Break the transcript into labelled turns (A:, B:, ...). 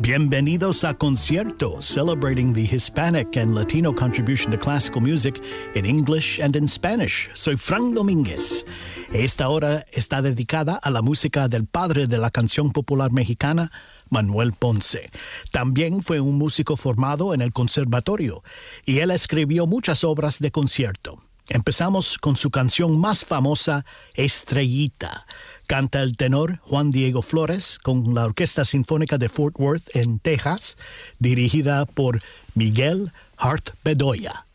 A: Bienvenidos a Concierto, celebrating the Hispanic and Latino contribution to classical music in English and in Spanish. Soy Frank Domínguez. Esta hora está dedicada a la música del padre de la canción popular mexicana, Manuel Ponce. También fue un músico formado en el conservatorio y él escribió muchas obras de concierto. Empezamos con su canción más famosa, Estrellita. Canta el tenor Juan Diego Flores con la Orquesta Sinfónica de Fort Worth en Texas, dirigida por Miguel Hart Bedoya.